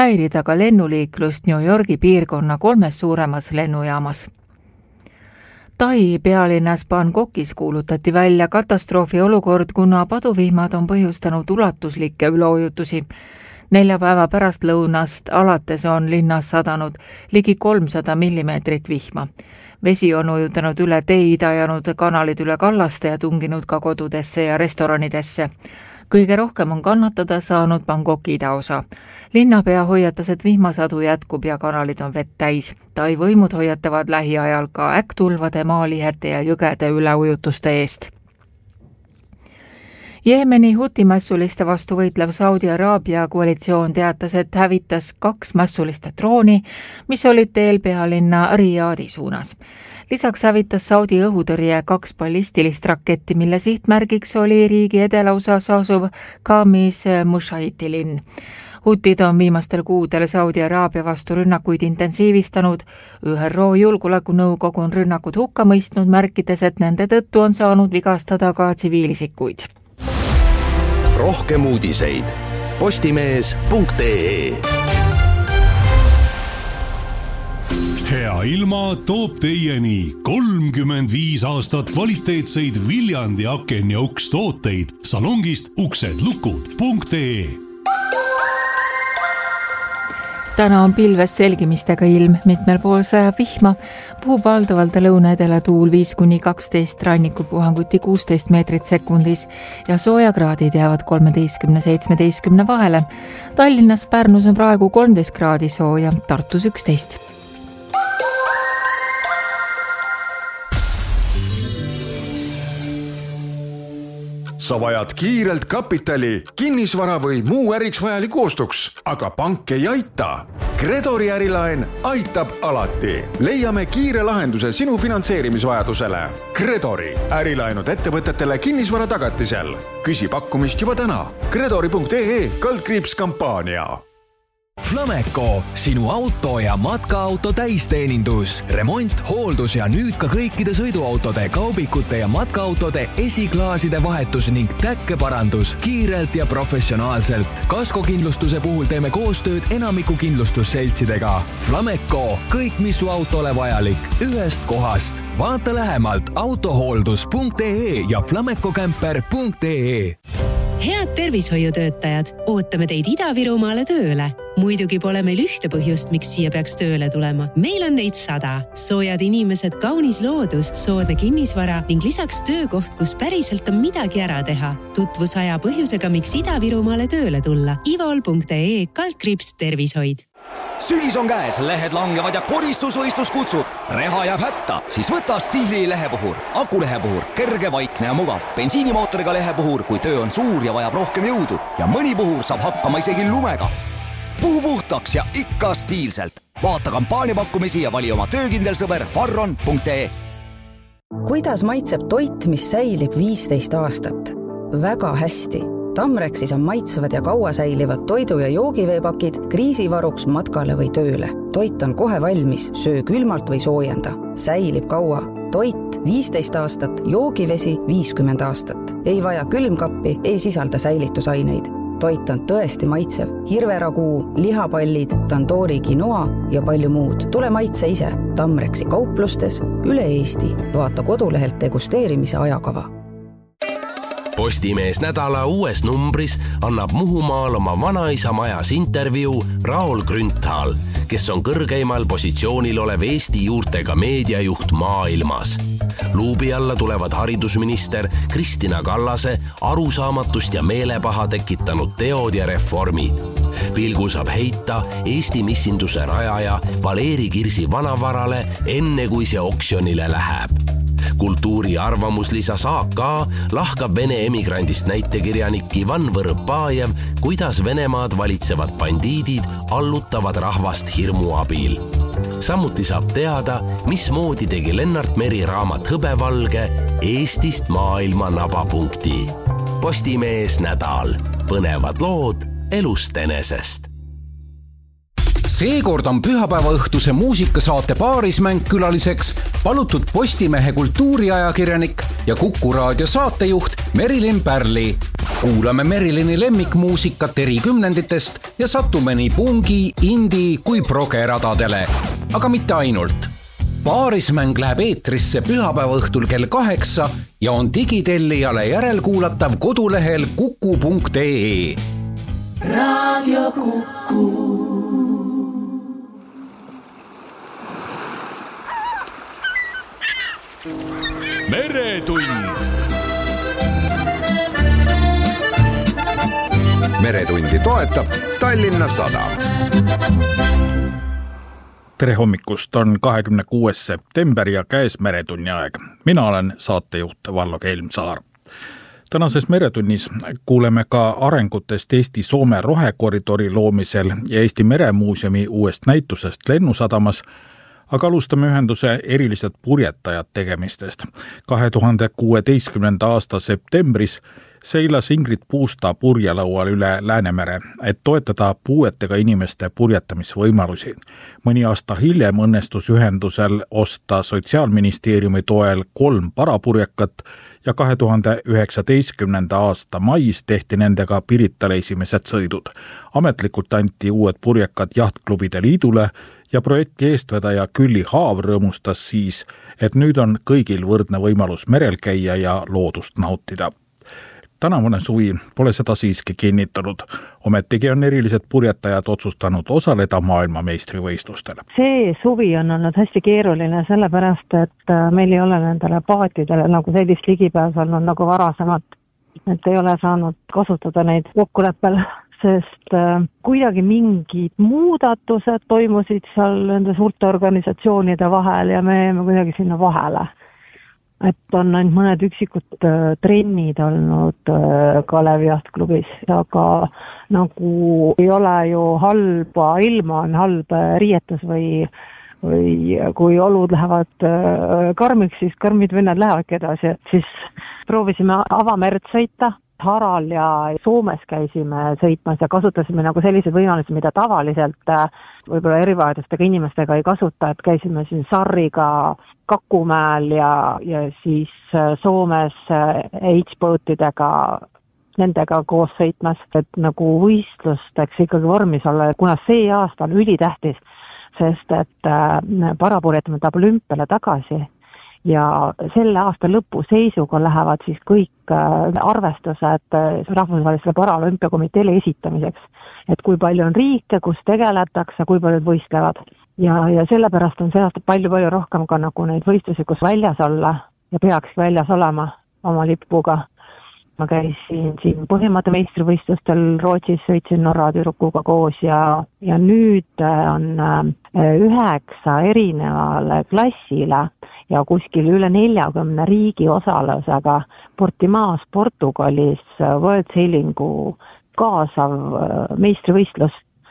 häirida ka lennuliiklust New Yorgi piirkonna 3 suuremas lennujaamas. Tai pealinnas Bangkokis kuulutati välja katastroofi olukord, kuna paduvihmad on põhjustanud ulatuslikke üleujutusi. 4 päeva pärast lõunast alates on linnas sadanud ligi 300 millimeetrit vihma. Vesi on ujutanud üle teid, ajanud kanalid üle kallaste ja tunginud ka kodudesse ja restoranidesse. Kõige rohkem on kannatada saanud Bangkoki idaosa. Linnapea hoiatas, et vihmasadu jätkub ja kanalid on vett täis. Tai võimud hoiatavad lähiajal ka äkkutulvade, maalihete ja jõgede üleujutuste eest. Jeemeni hutimässuliste vastu võitlev Saudi Araabia koalitsioon teatas, et hävitas 2 mässuliste drooni, mis olid teel pealinna Riyadi suunas. Lisaks hävitas Saudi õhutõrje 2 ballistilist raketti, mille sihtmärgiks oli riigi edelaosas asuv Khamis Mushahiti linn. Hutid on viimastel kuudel Saudi Araabia vastu rünnakuid intensiivistanud. ÜRO Julgeolekunõukogu on rünnakud hukka mõistnud, märkides, et nende tõttu on saanud vigastada ka tsiviilisikuid. Rohkem uudiseid postimees.ee. Hea ilma toob teieni 35 aastat kvaliteetseid Viljandi aken ja uks tooteid salongist uksedlukud.ee. Täna on pilves selgimistega ilm, mitmel pool sajab vihma, puhub valdavalt lõuna-edela tuul 5-12, rannikupuhanguti 16 meetrit sekundis ja soojakraadid jäävad 13-17 vahele. Tallinnas Pärnus on praegu 13 kraadi sooja, Tartus 11. Sa vajad kiirelt kapitali, kinnisvara või muu äriks vajaliku ostuks, aga pank ei aita. Credori ärilaen aitab alati. Leiame kiire lahenduse sinu finantseerimisvajadusele. Credori ärilaenud ettevõtetele kinnisvara tagatisel. Küsi pakkumist juba täna. Credori.ee/kampaania. Flameco, sinu auto ja matkaauto täisteenindus, remont, hooldus ja nüüd ka kõikide sõiduautode, kaubikute ja matkaautode esiklaaside vahetus ning täkkeparandus kiirelt ja professionaalselt. Kaskokindlustuse puhul teeme koostööd enamiku kindlustusseltsidega. Flameco, kõik mis su autole vajalik, ühest kohast. Vaata lähemalt autohooldus.ee ja flamecocamper.ee. Head tervishoiutöötajad, ootame teid Ida-Virumaale tööle. Muidugi pole meil ühte põhjust, miks siia peaks tööle tulema. Meil on neid 100. Soojad inimesed, kaunis loodus, soodne kinnisvara ning lisaks töökoht, kus päriselt on midagi ära teha. Tutvus aja põhjusega, miks Ida-Virumaale tööle tulla. ivol.ee/tervishoid. Sügis on käes, lehed langevad ja koristusvõistlus kutsub. Reha jääb hätta, siis võta Stiili lehepuhur. Akulehepuhur, kerge, vaikne ja mugav. Bensiinimootoriga lehepuhur, kui töö on suur ja vajab rohkem jõudu. Ja mõni puhur saab hakkama isegi lumega. Puhu puhtaks ja ikka stiilselt. Vaata kampaaniapakkumisi ja vali oma töökindel sõber farron.ee. Kuidas maitseb toit, mis säilib 15 aastat? Väga hästi. Tamrexis on maitsevad ja kaua säilivad toidu- ja joogiveepakid kriisivaruks matkale või tööle. Toit on kohe valmis, söö külmalt või soojenda. Säilib kaua. Toit 15 aastat, joogivesi 50 aastat. Ei vaja külmkappi, ei sisalda säilitusaineid. Toit on tõesti maitsev. Hirveraguu, lihapallid, tandoori quinoa ja palju muud. Tule maitse ise. Tamrexi kauplustes üle Eesti. Vaata kodulehelt degusteerimise ajakava. Postimees nädala uues numbris annab Muhumaal oma vanaisa majas intervjuu Raul Grünthal, kes on kõrgeimal positsioonil olev Eesti juurtega meediajuht maailmas. Luubi alla tulevad haridusminister Kristina Kallase arusaamatust ja meelepaha tekitanud teod ja reformid. Pilgu saab heita Eesti missinduse rajaja Valeri Kirsi vanavarale enne kui see oksjonile läheb. Kultuuri arvamuslisas AK lahkab Vene emigrandist näitekirjanik Ivan Võrõpajev, kuidas Venemaad valitsevad bandiidid allutavad rahvast hirmu abil. Samuti saab teada, mismoodi tegi Lennart Meri raamat Hõbevalge Eestist maailma nabapunkti. Postimees nädal. Põnevad lood elust enesest. Seekord on pühapäeva õhtuse muusikasaate Paarismäng külaliseks palutud Postimehe kultuuriajakirjanik ja Kuku raadio saatejuht Merilin Pärli. Kuulame Merilini lemmikmuusikat eri kümnenditest ja satume nii pungi, indie kui progeradadele. Aga mitte ainult. Paarismäng läheb eetrisse pühapäeva õhtul kell 8 ja on digitellijale järelkuulatav kodulehel kuku.ee. Raadio Kuku. Meretund. Meretundi toetab Tallinna Sadam. Tere hommikust, on 26. september ja käes Meretunni aeg. Mina olen saatejuht Vallo Kelmsaar. Tänases Meretunnis kuuleme ka arengutest Eesti-Soome rohekoridori loomisel ja Eesti Meremuuseumi uuest näitusest Lennusadamas, aga alustame ühenduse erilised purjetajad tegemistest. 2016. aasta septembris seilas Ingrid Puusta purjelaual üle Läänemere, et toetada puuetega inimeste purjetamisvõimalusi. Mõni aasta hiljem õnnestus ühendusel osta Sotsiaalministeeriumi toel 3 parapurjekat ja 2019. aasta mais tehti nendega Piritale esimesed sõidud. Ametlikult anti uued purjekad Jahtklubide Liidule ja projekti eestvedaja Külli Haav rõõmustas siis, et nüüd on kõigil võrdne võimalus merel käia ja loodust nautida. Tänavune suvi pole seda siiski kinnitanud. Ometigi on erilised purjetajad otsustanud osaleda maailmameistrivõistlustel. See suvi on olnud hästi keeruline sellepärast, et meil ei ole nendele paatidele nagu sellist ligipääsu olnud nagu varasemalt. Et ei ole saanud kasutada neid kokkuleppel, sest kuidagi mingid muudatused toimusid seal nende suurte organisatsioonide vahel ja me jäime kuidagi sinna vahele. Et on ainult mõned üksikud trennid olnud Kalevi Jahtklubis, aga nagu ei ole ju halba ilma, on halb riietus või kui olud lähevad karmiks, siis karmid vennad lähevadki edasi, et siis proovisime avamerd sõita. Haral ja Soomes käisime sõitmas ja kasutasime nagu sellised võimalused, mida tavaliselt võib-olla erivajadustega inimestega ei kasuta, et käisime siin Sarriga Kakumäel ja siis Soomes H-boatidega nendega koos sõitmas, et nagu võistlusteks ikkagi vormis olla, kuna see aasta on ülitähtis, sest et parapurjetame tahab olümpiale tagasi. Ja selle aasta lõpu seisuga lähevad siis kõik arvestused rahvusvahelisele paralümpiakomiteele esitamiseks. Et kui palju on riike, kus tegeletakse, kui palju võistlevad. Ja sellepärast on see aasta palju rohkem ka nagu neid võistlusi, kus väljas olla ja peaks väljas olema oma lipuga. Ma käisin siin Põhjamaade meistrivõistlustel Rootsis, sõitsin Norra tüdrukuga koos ja nüüd on 9 erinevale klassile ja kuskil üle 40 riigi osalusega Portimaas Portugalis World Sailingu kaasav meistrivõistlus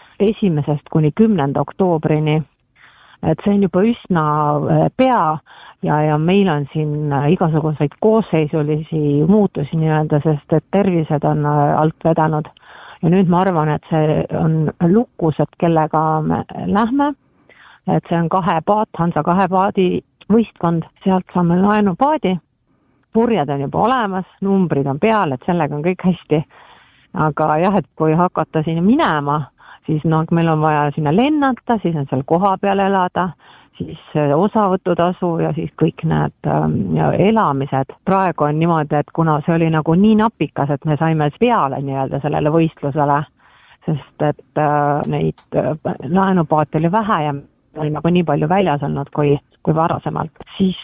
1. kuni 10. oktoobrini. Et see on juba üsna pea ja meil on siin igasuguseid koosseisulisi muutusi nii-öelda, sest et tervised on alt vedanud. Ja nüüd ma arvan, et see on lukus, et kellega me lähme, et see on 2 paat, Hansa 2 paadi võistkond, sealt saame laenupaadi, purjed on juba olemas, numbrid on peal, et sellega on kõik hästi. Aga jah, et kui hakata sinna minema, siis meil on vaja sinna lennata, siis on seal koha peal elada, siis osavõtutasu ja siis kõik need elamised. Praegu on niimoodi, et kuna see oli nagu nii napikas, et me saime peale nii-öelda sellele võistlusele, sest et neid laenupaate oli vähe ja oli nagu nii palju väljas olnud kui varasemalt, siis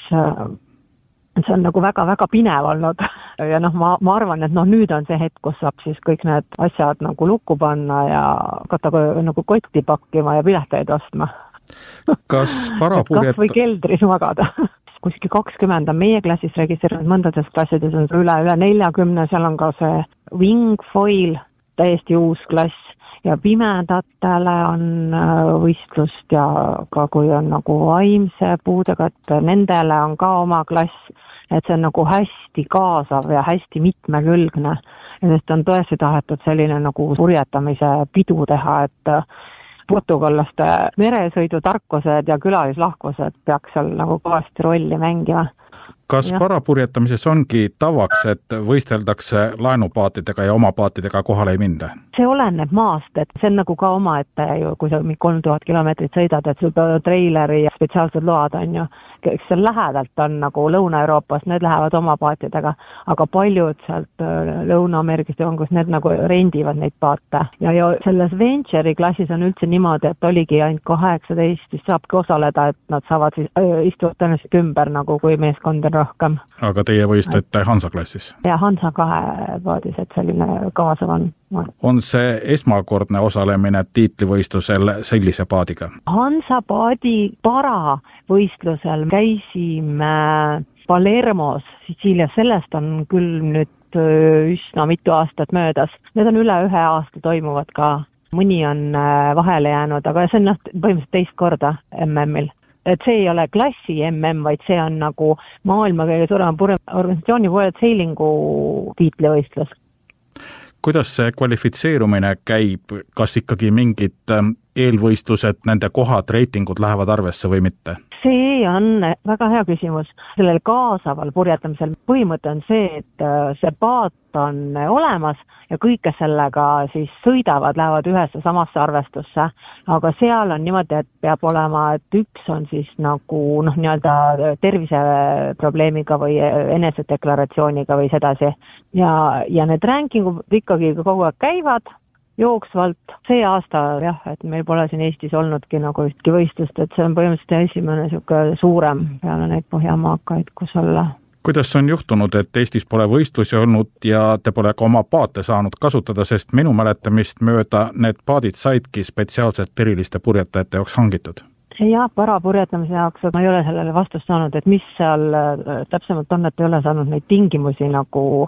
see on nagu väga pinev olnud. Ja ma arvan, et nüüd on see hetk, kus saab siis kõik need asjad nagu lukku panna ja hakata nagu kotti pakkima ja pileteid ostma. Kas parapurjet... Kas või keldris magada. Kuskil 20 on meie klassis registreerinud, mõndades klassides on üle 40, seal on ka see wingfoil, täiesti uus klass. Ja pimedatele on võistlust ja ka kui on nagu vaimse puudega, et nendele on ka oma klass, et see on nagu hästi kaasav ja hästi mitmekülgne. Ja sest on tõesti tahetud selline nagu purjetamise pidu teha, et portugallaste meresõidutarkused ja külalislahkused peaks seal nagu kõvasti rolli mängima. Kas parapurjetamises ongi tavaks, et võisteldakse laenupaatidega ja oma paatidega kohale ei minda? See oleneb maast, et see on nagu ka omaette ju, kui sa 3000 kilomeetrit sõidad, et sul peavad treileri ja spetsiaalsed load on ju, kes seal lähedalt on nagu Lõuna-Euroopas, need lähevad oma paatidega, aga paljud sealt Lõuna-Ameerikast on, kus need nagu rendivad neid paate. Ja selles Venture'i klassis on üldse niimoodi, et oligi ainult 18, siis saabki osaleda, et nad saavad siis istuvad tõenäoliselt ümber nagu kui meeskond on rohkem. Aga teie võistlete Hansa klassis? Ja Hansa 2 paadis, et selline kaasav on. On see esmakordne osalemine tiitlivõistlusel sellise paadiga? Hansa paadi paravõistlusel käisime Palermos, Sitsiilias, sellest on küll nüüd üsna mitu aastat möödas. Need on üle 1 aasta toimuvad ka. Mõni on vahele jäänud, aga see on põhimõtteliselt teist korda MM-il. Et see ei ole klassi MM, vaid see on nagu maailma kõige suurema organisatsiooni World Sailingu tiitlivõistlus. Kuidas see kvalifitseerumine käib? Kas ikkagi mingid eelvõistlused, nende kohad, reitingud lähevad arvesse või mitte? See on väga hea küsimus. Sellel kaasaval purjetamisel põhimõte on see, et see paat on olemas ja kõik, kes sellega siis sõidavad, lähevad ühesse samasse arvestusse. Aga seal on niimoodi, et peab olema, et üks on siis nagu nii-öelda terviseprobleemiga või enesedeklaratsiooniga või sedasi. Ja need rankingud ikkagi kogu aeg käivad jooksvalt. See aasta et meil pole siin Eestis olnudki nagu ühtki võistlust, et see on põhimõtteliselt esimene suurem peale neid Põhjamaakaid, kus olla. Kuidas on juhtunud, et Eestis pole võistlusi olnud ja te pole ka oma paate saanud kasutada, sest minu mäletamist mööda need paadid saidki spetsiaalselt eriliste purjetajate jaoks hangitud? Ja parapurjetamise jaoks ma ei ole sellele vastust saanud, et mis seal täpsemalt on, et ei ole saanud neid tingimusi nagu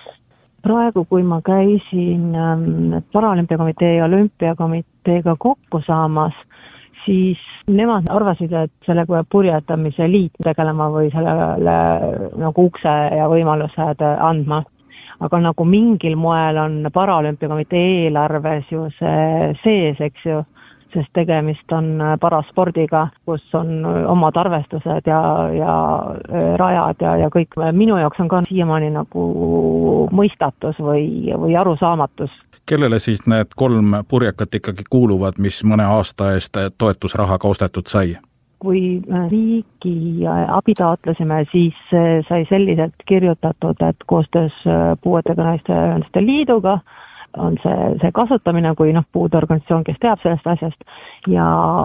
praegu, kui ma käisin Paralümpiakomitee ja Olümpiakomiteega kokku saamas, siis nemad arvasid, et sellega purjetamise liit tegelema või sellele nagu ukse ja võimalused andma. Aga nagu mingil moel on Paralümpiakomitee eelarves ju see sees, eks ju, sest tegemist on paraspordiga, kus on omad arvestused ja rajad ja kõik. Minu jaoks on ka siiamaani nagu mõistatus või arusaamatus. Kellele siis need 3 purjekat ikkagi kuuluvad, mis mõne aasta eest toetusrahaga ostetud sai? Kui riigi abi taotlesime, siis sai selliselt kirjutatud, et koostöös Puuetega Naiste Ühenduste Liiduga on see kasutamine, kui puudeorganisatsioon, kes teab sellest asjast, ja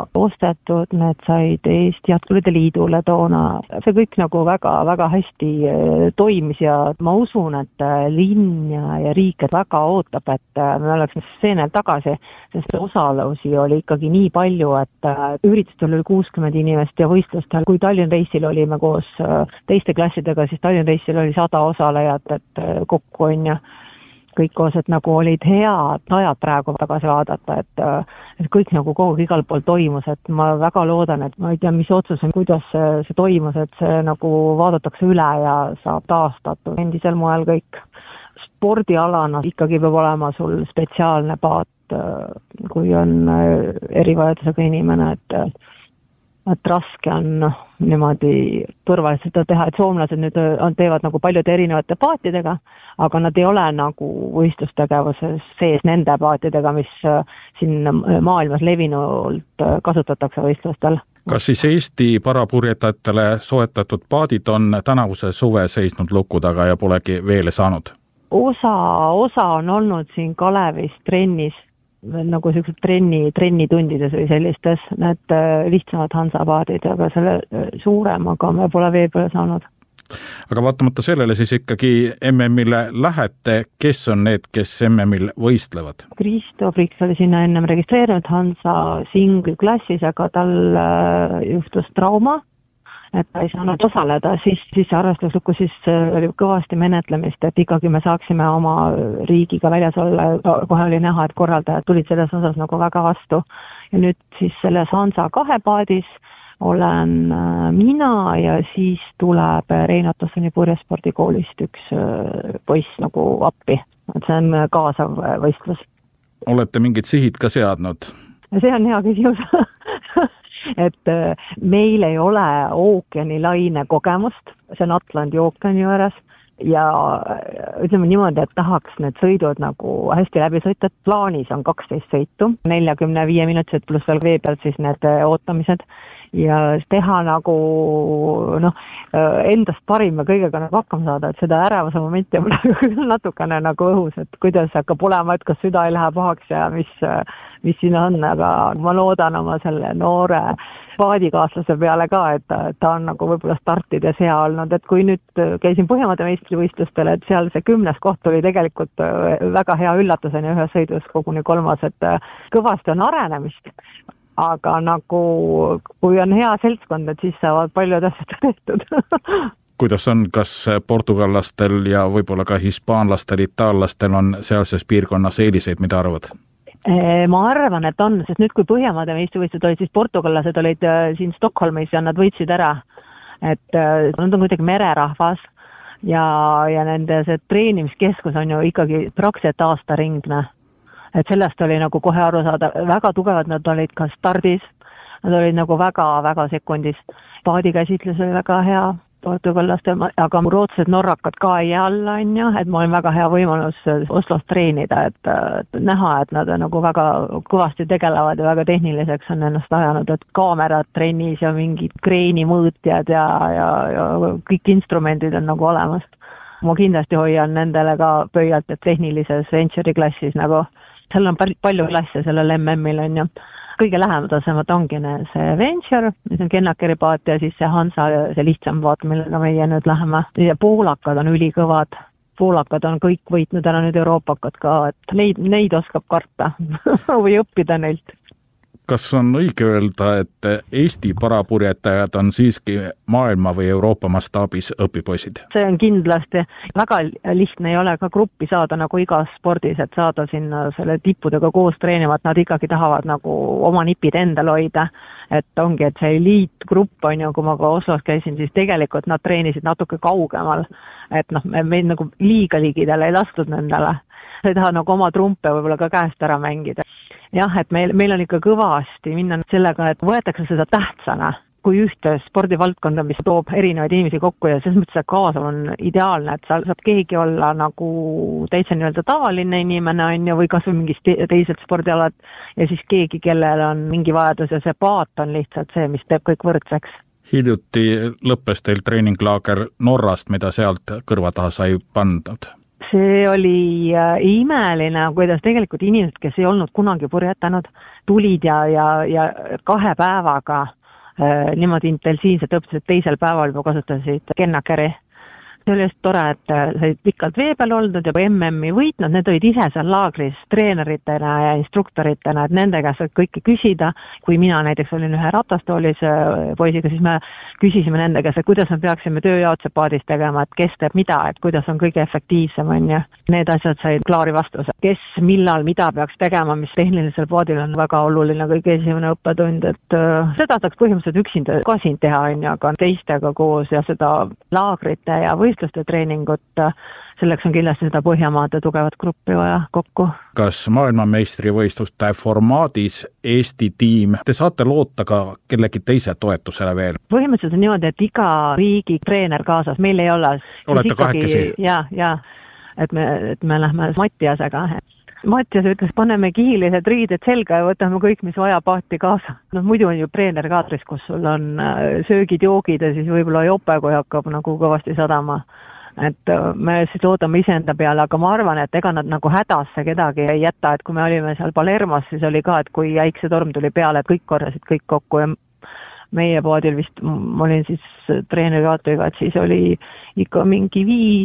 ostetud need said Eesti Jatkurite Liidule toona. See kõik nagu väga hästi toimis ja ma usun, et linn ja riik väga ootab, et me oleks seenel tagasi, sest osalusi oli ikkagi nii palju, et üritustel oli 60 inimest ja võistlustel, kui Tallinn Reisil olime koos teiste klassidega, siis Tallinn Reisil oli 100 osalejat, et kokku on ja kõik koos, et nagu olid head ajad praegu tagasi vaadata, et kõik nagu kogu igal pool toimus, et ma väga loodan, et ma ei tea, mis otsus on, kuidas see toimus, et see nagu vaadatakse üle ja saab taastatud endisel moel kõik. Spordialana ikkagi peab olema sul spetsiaalne paat, kui on erivajadusega inimene, et raske on niimoodi turvaliselt teha, et soomlased nüüd teevad nagu paljude erinevate paatidega, aga nad ei ole nagu võistlustegevuses sees nende paatidega, mis siin maailmas levinult kasutatakse võistlustel. Kas siis Eesti parapurjetajatele soetatud paadid on tänavuse suve seisnud luku taga ja polegi veele saanud? Osa on olnud siin Kalevis trennis, nagu sellised trennitundides või sellistes, need lihtsamad Hansa-paadid, aga selle suuremaga me pole vee peale saanud. Aga vaatamata sellele siis ikkagi MM-ile lähete, kes on need, kes MM-il võistlevad? Kristo Priks oli sinna ennem registreerinud Hansa singli klassis, aga tal juhtus trauma, et ta ei saanud osaleda, siis arvestuslukku oli kõvasti menetlemist, et ikkagi me saaksime oma riigiga väljas olla, kohe oli näha, et korraldajad tulid selles osas nagu väga vastu. Ja nüüd siis selles Hansa 2 paadis olen mina ja siis tuleb Reino Tossoni purjespordikoolist üks poiss nagu appi, et see on kaasav võistlus. Olete mingid sihid ka seadnud? See on hea küsimus. et meil ei ole ookeanilaine kogemust, see on Atlandi ookeani juures ja ütleme niimoodi, et tahaks need sõidud nagu hästi läbi sõita, et plaanis on 12 sõitu, 45 minutit pluss veel vee peal siis need ootamised ja teha nagu endast parim ja kõigega nagu hakkama saada, et seda ärevuse momenti on natukene nagu õhus, et kuidas hakkab olema, et kas süda ei lähe pahaks ja mis siin on, aga ma loodan oma selle noore paadikaaslase peale ka, et ta on nagu võib-olla startides hea olnud, et kui nüüd käisin Põhjamaade meistrivõistlustel, et seal see 10. koht oli tegelikult väga hea üllatuseni ühes sõidus koguni 3, et kõvasti on arenemist, aga nagu kui on hea seltskond, et siis saavad paljud asjad tehtud. Kuidas on, kas portugallastel ja võib-olla ka hispaanlastel, itaallastel on sealses piirkonnas eeliseid, mida arvad? Ma arvan, et on, sest nüüd kui Põhjamaade meistrivõistlused olid, siis portugallased olid siin Stockholmis ja nad võitsid ära, et nad on kuidagi mererahvas ja nende see treenimiskeskus on ju ikkagi praktiliselt aastaringne, et sellest oli nagu kohe aru saada, väga tugevad nad olid ka stardis, nad olid nagu väga sekundis, paadikäsitlus oli väga hea portugallastel, aga rootsed norrakad ka ei jää alla, et mul on väga hea võimalus Oslos treenida, et näha, et nad nagu väga kõvasti tegelevad ja väga tehniliseks on ennast ajanud, et kaamerad trennis ja mingid kreeni mõõtjad ja kõik instrumendid on nagu olemas. Ma kindlasti hoian nendele ka pöialt, et tehnilises venture klassis nagu, seal on palju klasse sellel MM-il on ju. Kõige lähematasemad ongi see venture, mis on Kennakeri paat ja siis see Hansa, see lihtsam paat, millega meie nüüd läheme. Ja poolakad on ülikõvad. Poolakad on kõik võitnud ära nüüd euroopakad ka, et neid oskab karta või õppida neilt. Kas on õige öelda, et Eesti parapurjetajad on siiski maailma või Euroopa mastaabis õpipoisid? See on kindlasti. Väga lihtne ei ole ka gruppi saada nagu igas spordis, et saada sinna selle tippudega koos treenivad, nad ikkagi tahavad nagu oma nipid endal hoida. Et ongi, et see eliitgrupp on ju, kui ma ka Oslos käisin, siis tegelikult nad treenisid natuke kaugemal. Et me nagu liiga ligidele ei lastud nendele. Sa ei taha nagu oma trumpe võib-olla ka käest ära mängida. Jah, et meil on ikka kõvasti minna sellega, et võetakse seda tähtsana kui ühte spordivaldkonda, mis toob erinevaid inimesi kokku ja selles mõttes see kaasav on ideaalne, et saab keegi olla nagu täitsa nii-öelda tavaline inimene on ju, või kas või mingist teised spordialad ja siis keegi, kellel on mingi vajadus ja see paat on lihtsalt see, mis teeb kõik võrdseks. Hiljuti lõppes teil treeninglaager Norrast, mida sealt kõrva taha sai pandud? See oli imeline, kuidas tegelikult inimesed, kes ei olnud kunagi purjetanud, tulid ja 2 päevaga niimoodi intensiivselt õppisid, teisel päeval juba kasutasid Kennakeri. See oli just tore, et said pikalt vee peal oldud ja MM-i võitnud, need olid ise seal laagris treeneritena ja instruktoritena, et nende käest said kõike küsida. Kui mina näiteks olin ühe ratastoolis poisiga, siis me küsisime nende käest, et kuidas me peaksime tööjaotuse paadis tegema, et kes teeb mida, et kuidas on kõige efektiivsem on ja need asjad said klaari vastuse. Kes, millal, mida peaks tegema, mis tehnilisel paadil on väga oluline kõige esimene õppetund, et seda saaks põhimõtteliselt üksinda ka siin teha on ja ka teistega koos ja seda laagrite ja võistluste treeningut, selleks on kindlasti seda Põhjamaade tugevat gruppi vaja kokku. Kas maailmameistrivõistluste formaadis Eesti tiim, te saate loota ka kellegi teise toetusele veel? Põhimõtteliselt on niimoodi, et iga riigi treener kaasas, meil ei ole. Olete kahekesi? Ja, et me lähme Mattiasega. Mattias ütles, paneme kihilised riided selga ja võtame kõik, mis vaja paati kaasa. Muidu on ju treenerkaatris, kus sul on söögid, joogid ja siis võib-olla jope, kui hakkab nagu kõvasti sadama. Et me siis loodame iseenda peale, aga ma arvan, et ega nad nagu hädasse kedagi ei jäta, et kui me olime seal Palermos, siis oli ka, et kui äiksetorm tuli peale, et kõik korrasid kõik kokku ja meie paadil vist, ma olin siis treenerkaatriga, et siis oli ikka mingi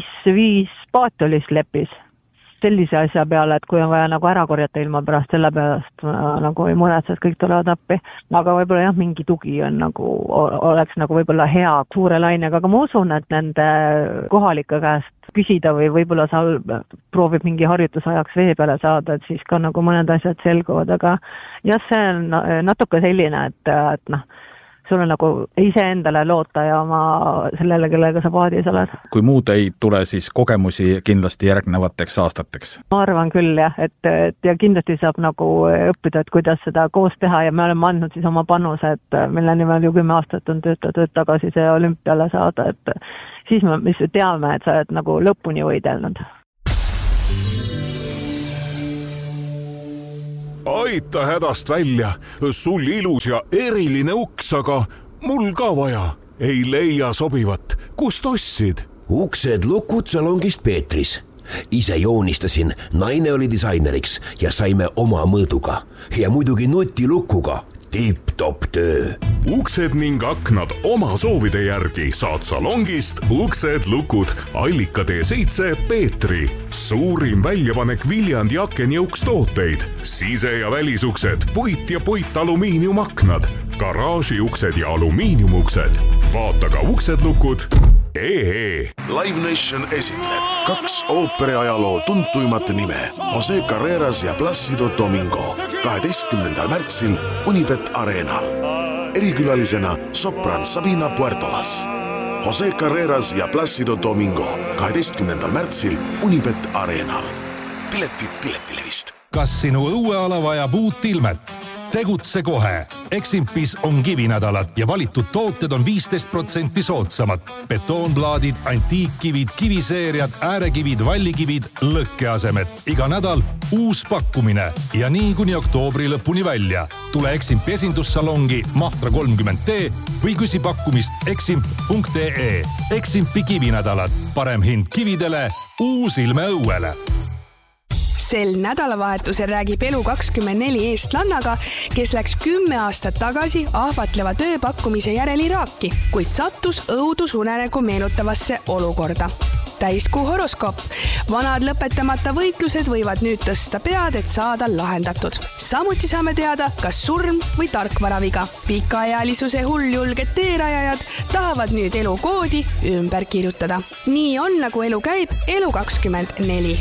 5 paati oli lepis. Sellise asja peale, et kui on vaja nagu ära korjata ilma pärast, selle pärast nagu ei muretse, et kõik tulevad appi. Aga võib-olla jah, mingi tugi on nagu, oleks nagu võib-olla hea suure lainega, aga ma usun, et nende kohalike käest küsida või võib-olla sa proovib mingi harjutusajaks vee peale saada, et siis ka nagu mõned asjad selguvad, aga jah, see on natuke selline, et sul on nagu iseendale loota ja oma sellele, kellega sa paadis oled. Kui muud ei tule, siis kogemusi kindlasti järgnevateks aastateks? Ma arvan küll jah, et ja kindlasti saab nagu õppida, et kuidas seda koos teha ja me oleme andnud siis oma panuse, et mille nimel ju 10 aastat on töötatud tagasi see olümpiale saada, et siis me teame, et sa oled nagu lõpuni võidelnud. Aita hädast välja, sul ilus ja eriline uks, aga mul ka vaja. Ei leia sobivat, kust ostsid? Uksed lukud salongist Peetris. Ise joonistasin, naine oli disaineriks ja saime oma mõõduga. Ja muidugi nutilukuga. Tipp-top töö. Uksed ning aknad oma soovide järgi saad salongist Uksed lukud Allika T7 Peetri. Suurim väljapanek Viljandi akenjõuks tooteid. Sise- ja välisuksed, puit ja puitalumiiniumaknad, garaažiuksed ja alumiiniumuksed. Vaata ka Uksed lukud. Live Nation esitleb 2 ooperiajaloo tuntuimat nime Jose Carreras ja Plácido Domingo 12. märtsil Unibet Arenal. Erikülalisena sopran Sabina Puertolas. Jose Carreras ja Plácido Domingo 12. märtsil Unibet Arenal. Piletid Piletilevist. Kas sinu õueala vajab uut ilmet? Tegutse kohe. Eximpis on kivinädalad ja valitud tooted on 15% soodsamad. Betoonplaadid, antiikkivid, kiviseeriad, äärekivid, vallikivid, lõkkeasemed. Iga nädal uus pakkumine ja nii kuni oktoobri lõpuni välja. Tule Eximpi esindussalongi Mahtra 30T või küsi pakkumist eximp.ee. Eximpi kivinädalad. Parem hind kividele, uus ilme õuele. Sel nädalavahetusel räägib Elu24 eestlannaga, kes läks 10 aastat tagasi ahvatleva tööpakkumise järel Iraaki, kuid sattus õudusunenägu meenutavasse olukorda. Täiskuu horoskoop. Vanad lõpetamata võitlused võivad nüüd tõsta pead, et saada lahendatud. Samuti saame teada, kas surm või tarkvaraviga. Pikaealisuse hulljulged teerajajad tahavad nüüd elukoodi ümber kirjutada. Nii on, nagu elu käib, Elu24.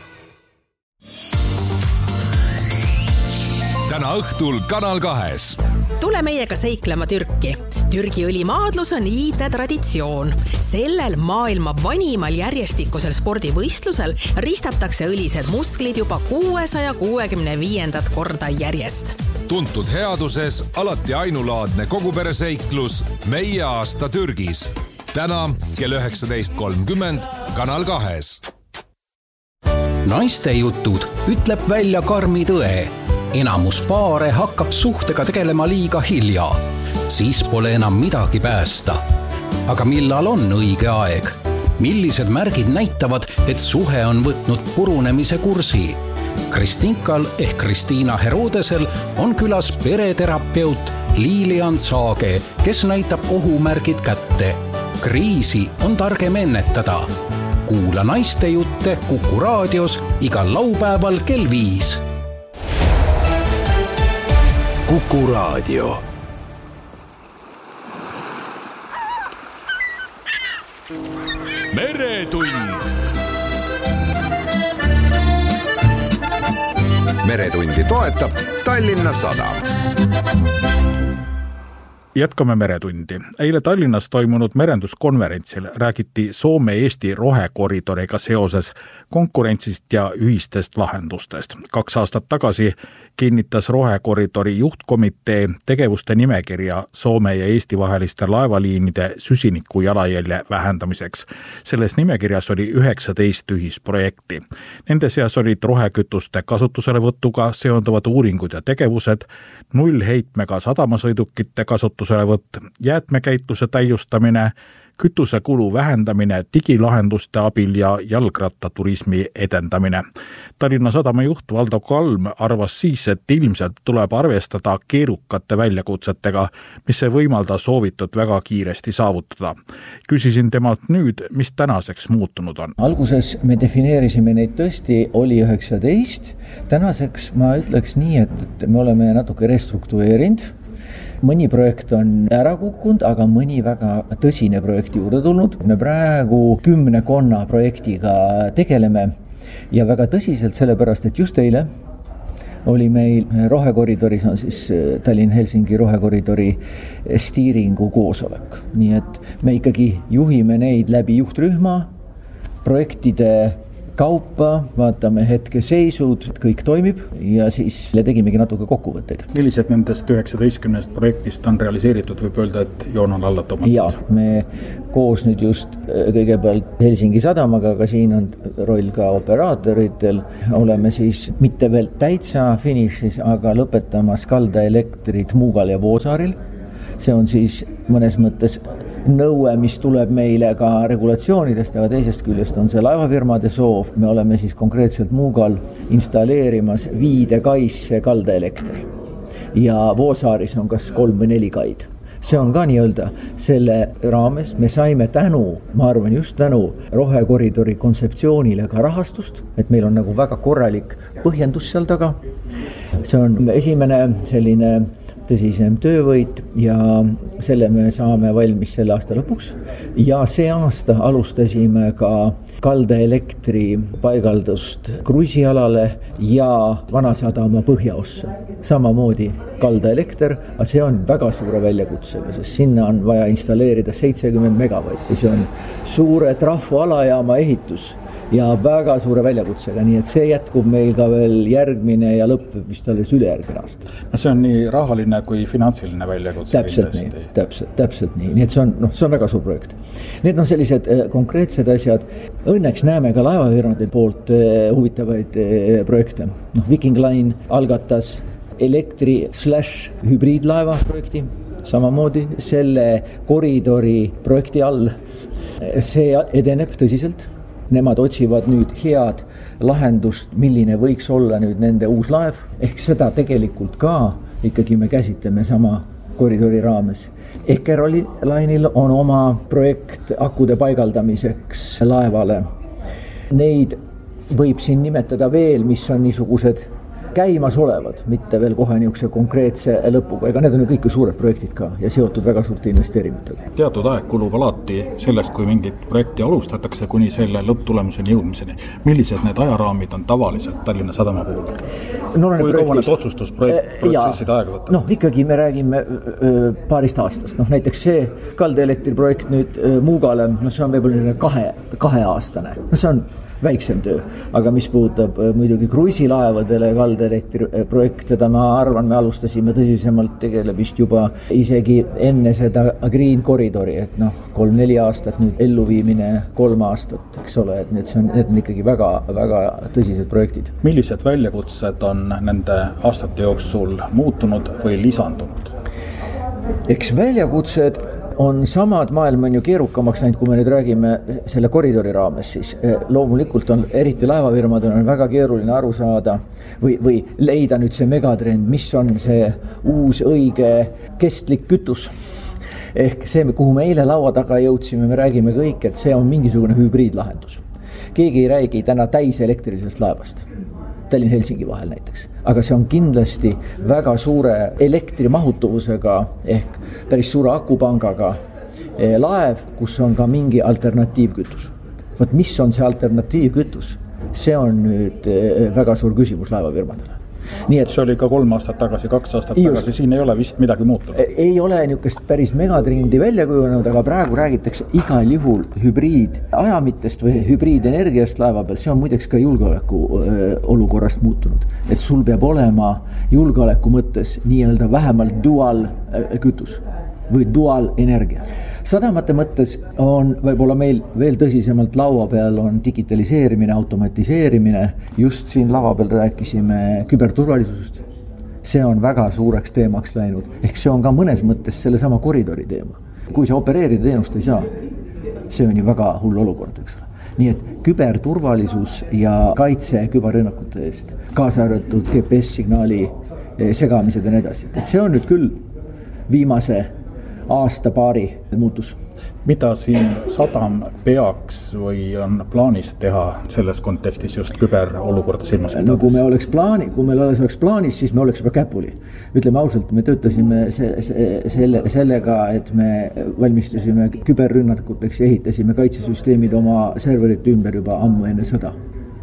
Täna õhtul Kanal 2. Tule meiega seiklema Türki. Türgi õlimaadlus on iide traditsioon. Sellel maailma vanimal järjestikusel spordivõistlusel ristatakse õlised musklid juba 665. korda järjest. Tuntud headuses alati ainulaadne kogupereseiklus Meie aasta Türgis. Täna kell 19.30 Kanal 2. Naiste jutud ütleb välja karmi tõe. Enamus paare hakkab suhtega tegelema liiga hilja. Siis pole enam midagi päästa. Aga millal on õige aeg? Millised märgid näitavad, et suhe on võtnud purunemise kursi? Kristinkal ehk Kristiina Herodesel on külas pereterapeut Lilian Saage, kes näitab ohumärgid kätte. Kriisi on targem ennetada. Kuula naiste jutte Kuku raadios igal laupäeval kell 5. Kuku raadio. Meretund. Meretundi toetab Tallinna Sadam. Jätkame Meretundi. Eile Tallinnas toimunud merenduskonverentsil räägiti Soome-Eesti rohekoridoriga seoses konkurentsist ja ühistest lahendustest. 2 aastat tagasi kinnitas rohekoridori juhtkomitee tegevuste nimekirja Soome ja Eesti vaheliste laevaliinide süsiniku jalajälje vähendamiseks. Selles nimekirjas oli 19 ühisprojekti. Nende seas olid rohekütuste kasutuselevõtuga seonduvad uuringud ja tegevused, nullheitmega sadamasõidukite kasutuselevõtt, jäätmekäitluse täiustamine, kütusekulu vähendamine digilahenduste abil ja jalgrattaturismi edendamine. Tallinna Sadama juht Valdo Kalm arvas siis, et ilmselt tuleb arvestada keerukate väljakutsetega, mis ei võimalda soovitud väga kiiresti saavutada. Küsisin temalt nüüd, mis tänaseks muutunud on. Alguses me defineerisime neid tõesti, oli 19. Tänaseks ma ütleks nii, et me oleme natuke restruktureerinud. Mõni projekt on ära kukkunud, aga mõni väga tõsine projekti juurde tulnud. Me praegu 10 projektiga tegeleme ja väga tõsiselt sellepärast, et just eile oli meil rohekoridoris on siis Tallinn-Helsingi rohekoridori stiiringu koosolek. Nii et me ikkagi juhime neid läbi juhtrühma, projektide kaupa, vaatame hetkeseisud, kõik toimib ja siis tegimegi natuke kokkuvõtteid. Millised nendest 19 projektist on realiseeritud, võib öelda, et joon on alla tõmmatud? Ja, me koos nüüd just kõigepealt Helsingi sadamaga, aga siin on roll ka operaatoritel, oleme siis mitte veel täitsa finišis, aga lõpetamas kaldaelektrit Muugal ja Voosaaril. See on siis mõnes mõttes nõue, mis tuleb meile ka regulatsioonidest, aga teisest küljest on see laevafirmade soov. Me oleme siis konkreetselt Muugal installeerimas Viidekaisse kaldaelektri ja Voosaaris on kas 3 või 4 kaid. See on ka nii-öelda selle raames, me saime ma arvan just tänu rohekoridori kontseptsioonile ka rahastust, et meil on nagu väga korralik põhjendus seal taga. See on esimene selline tõsisem töövõit ja selle me saame valmis selle aasta lõpuks. Ja see aasta alustasime ka kaldaelektri paigaldust kruiisialale ja Vanasadama põhjaossa. Samamoodi kaldaelekter, aga see on väga suure väljakutsega, sest sinna on vaja installeerida 70 megavatti. See on suure trafoalajaama ehitus ja väga suure väljakutsega, nii et see jätkub meil ka veel järgmine ja lõpp vist alles ülejärgmine aasta. No see on nii rahaline kui finantsiline väljakutse. Täpselt nii. Nii et see on väga suur projekt. Need on sellised konkreetsed asjad. Õnneks näeme ka laevafirmade poolt huvitavaid projekte. Viking Line algatas elektri/hübriidlaeva projekti, samamoodi selle koridori projekti all. See edeneb tõsiselt. Nemad otsivad nüüd head lahendust, milline võiks olla nüüd nende uus laev. Ehk seda tegelikult ka ikkagi me käsitleme sama koridori raames. Eckeroline'il on oma projekt akude paigaldamiseks laevale. Neid võib siin nimetada veel, mis on niisugused käimas olevad, mitte veel kohe niisuguse konkreetse lõpuga. Ega need on ju kõik suured projektid ka ja seotud väga suurte investeeringutega. Teatud aeg kulub alati sellest, kui mingit projekti alustatakse kuni selle lõpptulemuseni jõudmiseni. Millised need ajaraamid on tavaliselt Tallinna Sadama puhul? Kui kaua need otsustusprotsessid aega võtta? Ikkagi me räägime paarist aastast. Näiteks see kaldaelektri projekt nüüd Muugale, see on võib-olla kaheaastane. See on väiksem töö, aga mis puudutab muidugi kruiisilaevadele kaldaelektri projekt, seda ma arvan, me alustasime tõsisemalt tegelemist juba isegi enne seda Green Koridori, et 3-4 aastat nüüd elluviimine 3 aastat, eks ole, et need on ikkagi väga, väga tõsised projektid. Millised väljakutsed on nende aastate jooksul muutunud või lisandunud? Eks väljakutsed on samad, maailm on ju keerukamaks läinud, kui me nüüd räägime selle koridori raames, siis loomulikult on eriti laevafirmadel on väga keeruline aru saada või leida nüüd see megatrend, mis on see uus õige kestlik kütus. Ehk see, kuhu me eile laua taga jõudsime, me räägime kõik, et see on mingisugune hübriidlahendus. Keegi ei räägi täna täiselektrilisest laevast. Tallinn-Helsingi vahel näiteks. Aga see on kindlasti väga suure elektrimahutuvusega ehk päris suure akupangaga laev, kus on ka mingi alternatiivkütus. Mis on see alternatiivkütus? See on nüüd väga suur küsimus laevafirmadele. Nii et see oli ka 3 aastat tagasi, 2 aastat tagasi, siin ei ole vist midagi muutunud. Ei ole niisugust päris megatrindi välja kujunenud, aga praegu räägitakse igal juhul hübriidajamitest või hübriidenergiast laeva peal. See on muideks ka julgeoleku olukorrast muutunud. Et sul peab olema julgeoleku mõttes nii-öelda vähemalt dual kütus või dual energia. Sadamate mõttes on võib-olla meil veel tõsisemalt laua peal on digitaliseerimine, automatiseerimine. Just siin lava peal rääkisime küberturvalisusest. See on väga suureks teemaks läinud. Ehk see on ka mõnes mõttes selle sama koridori teema. Kui sa opereerida teenust ei saa, see on ju väga hull olukord, eks ole. Nii et küberturvalisus ja kaitse küberrünnakute eest, kaasa arvatud GPS-signaali segamised ja nii edasi. Et see on nüüd küll viimase aasta-paari muutus. Mida siin sadam peaks või on plaanis teha selles kontekstis just küberolukorda silmas pidades? Kui meil oleks plaanis, siis me oleks juba käpuli. Ütleme ausalt, me töötasime sellega, et me valmistusime küberrünnakuteks ja ehitasime kaitsesüsteemid oma serverite ümber juba ammu enne sõda.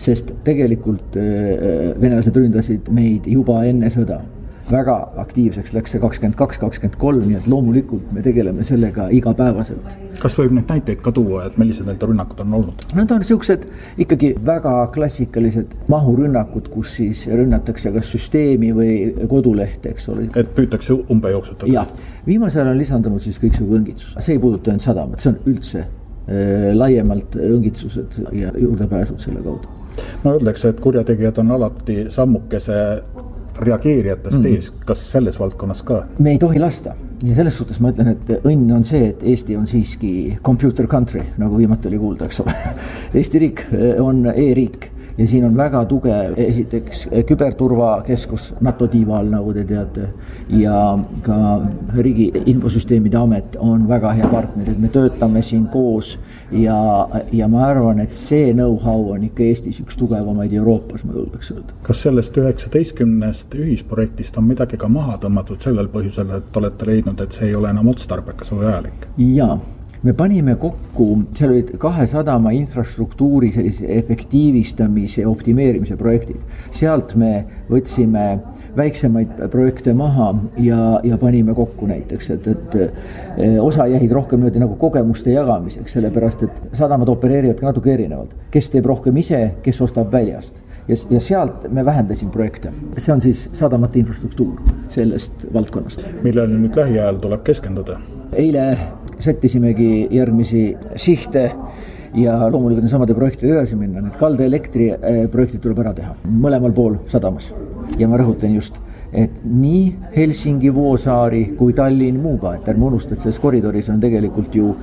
sest tegelikult venelased ründasid meid juba enne sõda. Väga aktiivseks läks see 22-23, nii et loomulikult me tegeleme sellega igapäevaselt. Kas võib neid näiteid ka tuua, et millised need rünnakud on olnud? Nad on sellised ikkagi väga klassikalised mahurünnakud, kus siis rünnatakse kas süsteemi või kodulehte, eks ole. Et püütakse umbe jooksutada? Jah, viimasel on lisandunud siis kõiksugu õngitsus. See ei puuduta ainult sadamat, see on üldse laiemalt õngitsused ja juurdepääsud selle kaudu. No öeldakse, et kurjategijad on alati sammukese reageerijatest ees, kas selles valdkonnas ka? Me ei tohi lasta ja selles suhtes ma ütlen, et õnn on see, et Eesti on siiski computer country, nagu viimati oli kuulda, eks ole. Eesti riik on e-riik ja siin on väga tugev esiteks küberturvakeskus NATO tiiva all, nagu te teate, ja ka Riigi Infosüsteemide Amet on väga hea partner, et me töötame siin koos ja ma arvan, et see know-how on ikka Eestis üks tugevamaid Euroopas, ma julgeks öelda. Kas sellest 19 ühisprojektist on midagi ka maha tõmmatud sellel põhjusel, et olete leidnud, et see ei ole enam otstarbekas või ajalik? Jaa. Me panime kokku, seal olid 2 sadama infrastruktuuri sellise efektiivistamise ja optimeerimise projektid. Sealt me võtsime väiksemaid projekte maha ja panime kokku näiteks, et osa jäid rohkem nagu kogemuste jagamiseks, sellepärast et sadamad opereerivad ka natuke erinevalt. Kes teeb rohkem ise, kes ostab väljast. Ja sealt me vähendasime projekte. See on siis sadamate infrastruktuur sellest valdkonnast. Millele nüüd lähiajal tuleb keskenduda? Eile sättisimegi järgmisi sihte ja loomulikult samade projektide edasi minna. Need kaldeelektri projektid tuleb ära teha mõlemal pool sadamas. Ja ma rõhutan just, et nii Helsingi Vuosaari kui Tallinn Muuga, et ärme unusta, et selles koridoris on tegelikult ju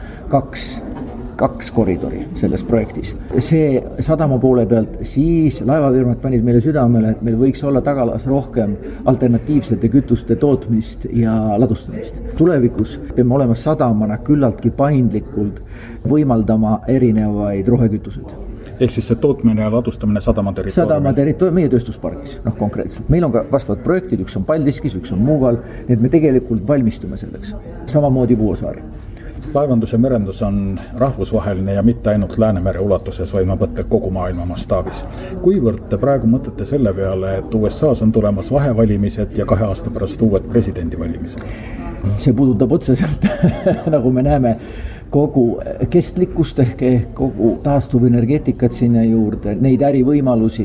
kaks koridori selles projektis. See sadama poole pealt, siis laevafirmad panid meile südamele, et meil võiks olla tagalas rohkem alternatiivsete kütuste tootmist ja ladustamist. Tulevikus peame olema sadamana küllaltki paindlikult võimaldama erinevaid rohekütuseid. Ehk siis see tootmine ja ladustamine sadama territooriumil? Meie tööstuspargis, konkreetselt. Meil on ka vastavad projektid, üks on Paldiskis, üks on Muugal, nii et me tegelikult valmistume selleks. Samamoodi Vuosaari. Laevandus ja merendus on rahvusvaheline ja mitte ainult Läänemere ulatuses, vaid ma mõtlen kogu maailma mastaabis. Kuivõrd te praegu mõtlete selle peale, et USA's on tulemas vahevalimised ja 2 aasta pärast uued presidendivalimised? See puudutab otseselt, nagu me näeme, kogu kestlikkust ehk kogu taastuvenergeetikat sinna juurde, neid ärivõimalusi.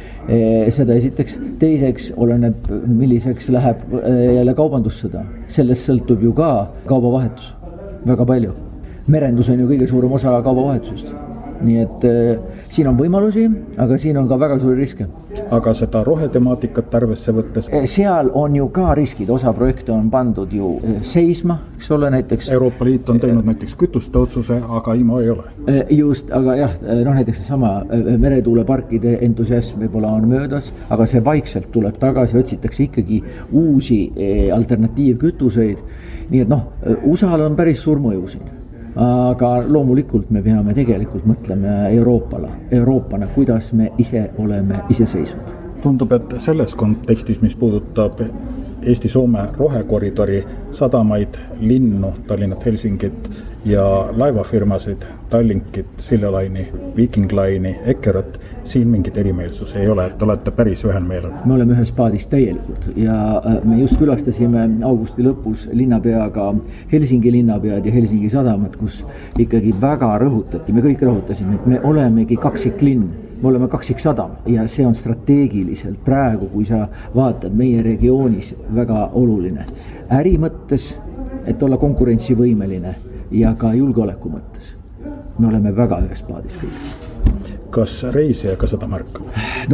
Seda esiteks. Teiseks oleneb, milliseks läheb jälle kaubandussõda. Sellest sõltub ju ka kaubavahetus. Väga palju. Merendus on ju kõige suurem osa kaubavahetusest. Nii et siin on võimalusi, aga siin on ka väga suuri riske. Aga seda rohetemaatikat arvesse võttes? Seal on ju ka riskid, osa projekte on pandud ju seisma, eks ole näiteks. Euroopa Liit on teinud näiteks kütuste otsuse, aga IMO ei ole. Just, aga jah, näiteks sama meretuuleparkide entusiasm võib-olla on möödas, aga see vaikselt tuleb tagasi, otsitakse ikkagi uusi alternatiivkütuseid. Nii et USA-l on päris suur mõju siin. Aga loomulikult me peame tegelikult mõtlema Euroopana, kuidas me ise oleme iseseisvad. Tundub, et selles kontekstis, mis puudutab Eesti-Soome rohekoridori sadamaid, linnu, Tallinnat, Helsingit ja laevafirmasid, Tallinkit, Silja Line'i, Viking Line'i, Eckeröt, siin mingit erimeelsus ei ole, et olete päris ühel meelel. Me oleme ühes paadis täielikult ja me just külastasime augusti lõpus linnapeaga Helsingi linnapead ja Helsingi sadamat, kus ikkagi väga rõhutati, me kõik rõhutasime, et me olemegi kaksiklinn, me oleme kaksiksadam ja see on strateegiliselt praegu, kui sa vaatad meie regioonis, väga oluline. Äri mõttes, et olla konkurentsivõimeline ja ka julgeoleku mõttes. Me oleme väga ühes paadis kõik. Kas reisija ka seda märkab? No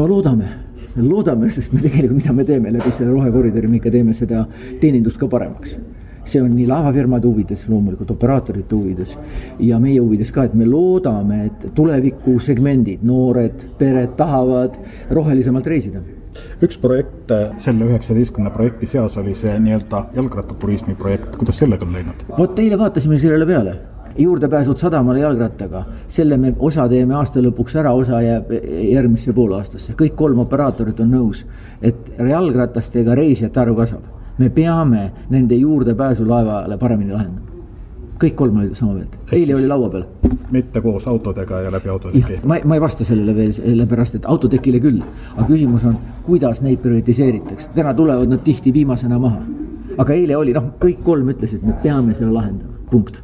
loodame, sest me tegelikult, mida me teeme läbi selle rohekoridori, me ikka teeme seda teenindust ka paremaks. See on nii laevafirmade huvides, loomulikult operaatorite huvides ja meie huvides ka, et me loodame, et tuleviku segmendid, noored, pered tahavad rohelisemalt reisida. Üks projekt selle 19 projekti seas oli see nii-öelda jalgrattaturismi projekt. Kuidas sellega on läinud? Vot eile vaatasime sellele peale. Juurdepääsud sadamale jalgrattaga. Selle me osa teeme aasta lõpuks ära, osa jääb järgmisse poolaastasse. Kõik 3 operaatorit on nõus, et jalgratastega reisijate arv kasvab. Me peame nende juurdepääsu laevale paremini lahendama. kõik kolm olid sama meelt. Eile oli laua peal. Mitte koos autodega ja läbi autoteki. Ma ei vasta sellele veel, sellepärast, et autotekile küll. Aga küsimus on, kuidas neid prioritiseeritakse. Täna tulevad nad tihti viimasena maha. Aga eile oli, kõik kolm ütlesid, et me peame selle lahendama. Punkt.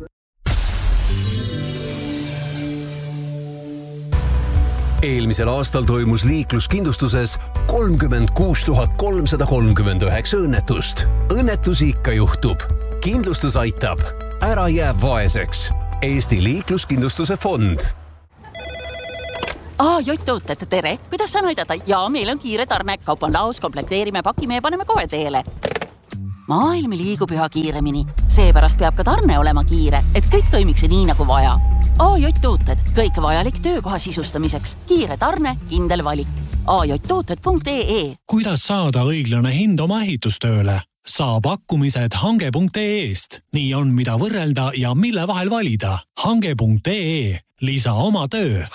Eelmisel aastal toimus liikluskindlustuses 36 339 õnnetust. Õnnetusi ikka juhtub. Kindlustus aitab. Ära jää vaeseks. Eesti liikluskindlustuse fond. Jott-tooted, tere. Kuidas saan aidata? Jaa, meil on kiire tarne. Kaup on laos, komplekteerime, pakime ja paneme kohe teele. Maailm liigub üha kiiremini. Seepärast peab ka tarne olema kiire, et kõik toimiks nii nagu vaja. Jott-tooted, kõik vajalik töökoha sisustamiseks. Kiire tarne, kindel valik. ajtooted.ee. Kuidas saada õiglane hind oma ehitustööle? Saa pakkumised hange.ee-st. Nii on, mida võrrelda ja mille vahel valida. Hange.ee. Lisa oma töö.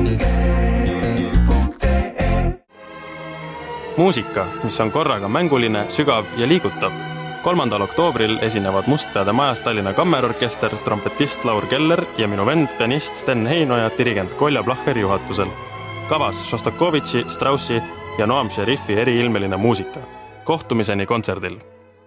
Muusika, mis on korraga mänguline, sügav ja liigutav. 3. oktoobril esinevad Mustpeade majas Tallinna Kammerorkester, trompetist Laur Keller ja minu vend, pianist Sten Heinoja, dirigent Kolja Placher juhatusel. Kavas Šostakovitši, Straussi ja Noam Šerifi eriilmeline muusika. Kohtumiseni kontserdil.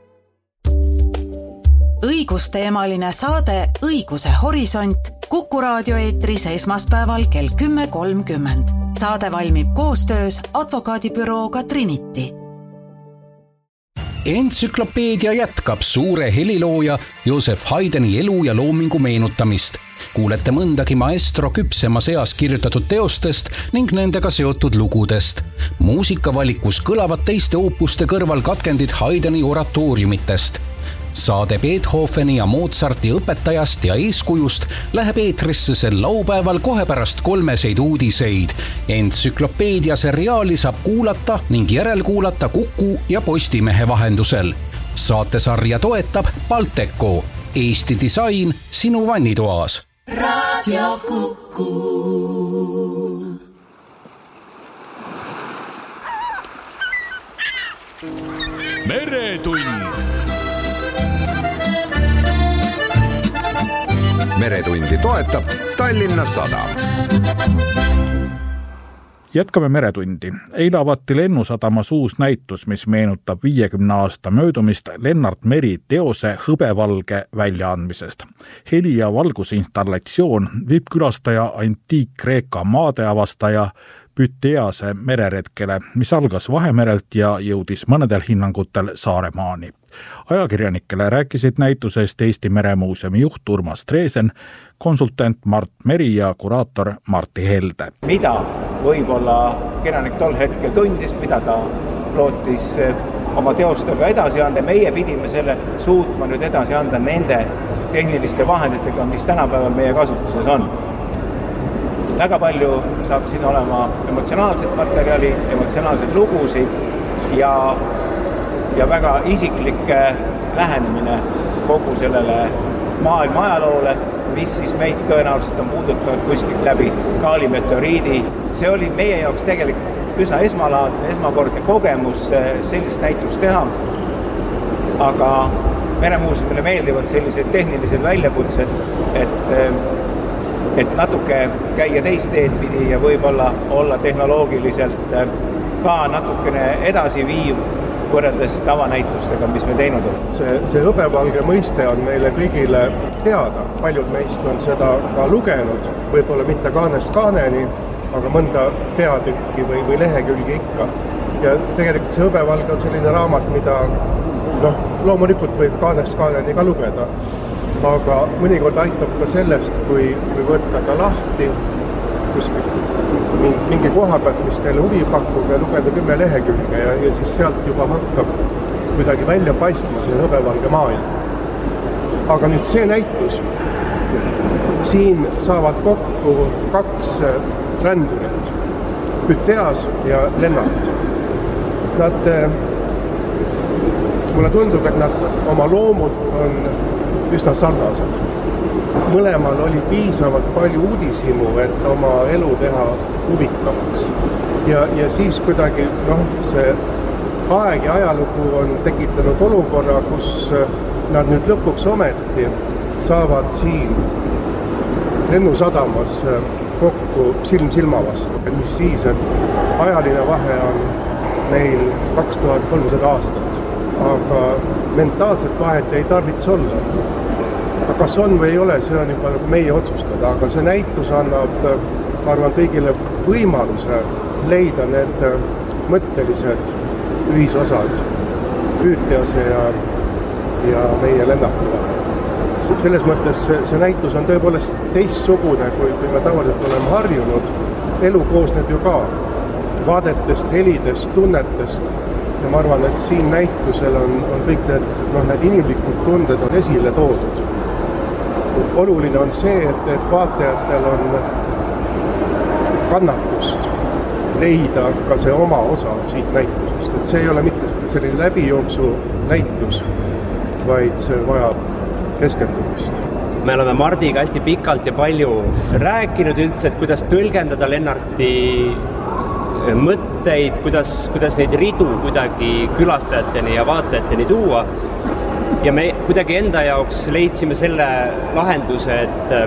Õigusteemaline saade Õiguse horisont Kuku raadio eetris esmaspäeval kell 10.30. Saade valmib koostöös advokaadibürooga Trinity. Entsüklopeedia jätkab suure helilooja Josef Haydni elu ja loomingu meenutamist. Kuulete mõndagi maestro küpsema seas kirjutatud teostest ning nendega seotud lugudest. Muusikavalikus kõlavad teiste oopuste kõrval katkendid Haydni oratooriumitest. Saade Beethoveni ja Mozarti õpetajast ja eeskujust läheb eetrisse sel laupäeval kohe pärast 3 uudiseid. Entsüklopeedia seriaali saab kuulata ning järelkuulata Kuku ja Postimehe vahendusel. Saatesarja toetab Balteco. Eesti disain sinu vannitoas. Radio Kuku. Meretund. Meretundi toetab Tallinna Sadam. Jätkame Meretundi. Eile avati Lennusadamas uus näitus, mis meenutab 50 aasta möödumist Lennart Meri teose Hõbevalge väljaandmisest. Heli- ja valgusinstallatsioon viib külastaja antiik-Kreeka maadeavastaja Pütease mereretkele, mis algas Vahemerelt ja jõudis mõnedel hinnangutel Saaremaani. Ajakirjanikele rääkisid näitusest Eesti Meremuuseumi juht Urmas Treesen, konsultant Mart Meri ja kuraator Martti Helde. Mida võib-olla kirjanik tol hetkel tundis, mida ta lootis oma teostega edasi anda. Meie pidime selle suutma nüüd edasi anda nende tehniliste vahenditega, mis tänapäeval meie kasutuses on. Väga palju saab siin olema emotsionaalset materjali, emotsionaalseid lugusid ja väga isiklikke lähenemine kogu sellele maailma ajaloole, mis siis meid tõenäoliselt on puudutanud kuskilt läbi Kaali meteoriidi. See oli meie jaoks tegelikult üsna esmakordne kogemus sellist näitust teha, aga Meremuuseumile meeldivad sellised tehnilised väljakutsed, et natuke käia teist teed pidi ja võib-olla olla tehnoloogiliselt ka natukene edasi viiv võrreldes tavanäitustega, mis me teinud on. See hõbevalge mõiste on meile kõigile teada. Paljud meist on seda ka lugenud, võib-olla mitte kaanest kaaneni, aga mõnda peatükki või lehekülgi ikka. Ja tegelikult see hõbevalge on selline raamat, mida loomulikult võib kaanest kaaneni ka lugeda. Aga mõnikord aitab ka sellest, kui võtta ta lahti mingi koha pealt, mis teile huvi pakub ja lugeda 10 lehekülge ja siis sealt juba hakkab kuidagi välja paistma see hõbevalge maailm. Aga nüüd see näitus, siin saavad kokku 2 rändurit, Püteas ja Lennart. Mulle tundub, et nad oma loomult on üsna sarnased. Mõlemal oli piisavalt palju uudishimu, et oma elu teha huvitavaks. Ja siis kuidagi see aeg ja ajalugu on tekitanud olukorra, kus nad nüüd lõpuks ometi saavad siin lennusadamas kokku silm silma vastu. Mis siis, et ajaline vahe on meil 2300 aastat, aga mentaalset vahet ei tarvitse olla. Aga kas on või ei ole, see on juba meie otsustada, aga see näitus annab, ma arvan, kõigile võimaluse leida need mõttelised ühisosad püütjase ja meie lennaku vahel. Selles mõttes see näitus on tõepoolest teistsugune, kui me tavaliselt oleme harjunud. Elu koosneb ju ka vaadetest, helidest, tunnetest ja ma arvan, et siin näitusel on kõik need inimlikud tunded on esile toodud. Oluline on see, et vaatajatel on kannatust leida ka see oma osa siit näitusest. Et see ei ole mitte selline läbijooksu näitus, vaid see vajab keskendumist. Me oleme Mardiga hästi pikalt ja palju rääkinud üldse, et kuidas tõlgendada Lennarti mõtteid, kuidas neid ridu kuidagi külastajateni ja vaatajateni tuua. Ja me kuidagi enda jaoks leidsime selle lahenduse,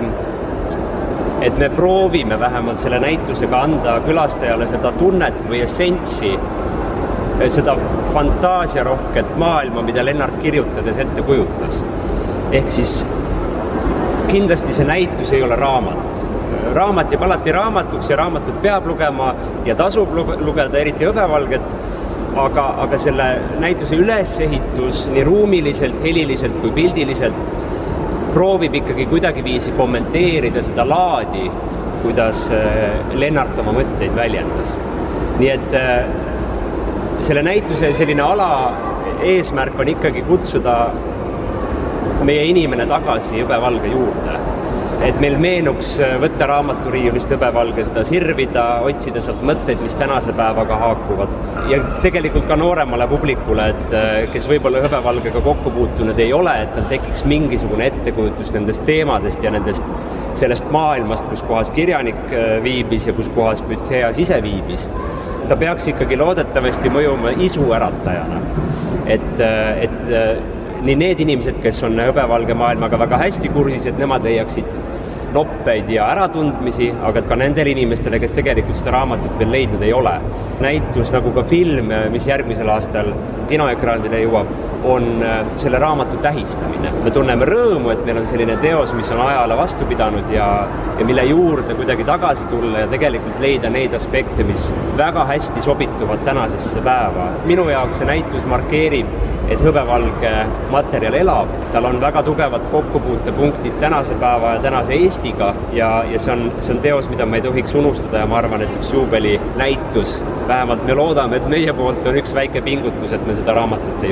et me proovime vähemalt selle näitusega anda külastajale seda tunnet või essentsi, seda fantaasiarohket maailma, mida Lennart kirjutades ette kujutas. Ehk siis kindlasti see näitus ei ole raamat. Raamat jääb alati raamatuks ja raamatut peab lugema ja tasub lugeda, eriti hõbevalget, aga selle näituse ülesehitus nii ruumiliselt, heliliselt kui pildiliselt proovib ikkagi kuidagiviisi kommenteerida seda laadi, kuidas Lennart oma mõtteid väljendas. Nii et selle näituse selline ala eesmärk on ikkagi kutsuda meie inimene tagasi hõbevalge juurde. Et meil meenuks võtta raamaturiiulist hõbevalge, seda sirvida, otsida sealt mõtteid, mis tänase päevaga haakuvad. Ja tegelikult ka nooremale publikule, et kes võib-olla hõbevalgega kokku puutunud ei ole, et tal tekiks mingisugune ettekujutus nendest teemadest ja sellest maailmast, kus kohas kirjanik viibis ja kus kohas Büteas ise viibis. Ta peaks ikkagi loodetavasti mõjuma isu äratajana. Et nii need inimesed, kes on hõbevalge maailmaga väga hästi kursis, et nemad leiaksid noppeid ja äratundmisi, aga ka nendele inimestele, kes tegelikult seda raamatut veel leidnud ei ole. Näitus nagu ka film, mis järgmisel aastal kinoekraanile jõuab, on selle raamatu tähistamine. Me tunneme rõõmu, et meil on selline teos, mis on ajale vastu pidanud ja mille juurde kuidagi tagasi tulla ja tegelikult leida neid aspekte, mis väga hästi sobituvad tänasesse päeva. Minu jaoks see näitus markeerib, et hõbevalge materjal elab. Tal on väga tugevad kokkupuutepunktid tänase päeva ja tänase Eestiga ja see on teos, mida me ei tohiks unustada ja ma arvan, et üks juubeli näitus, vähemalt me loodame, et meie poolt on üks väike pingutus, et me seda raamatut ei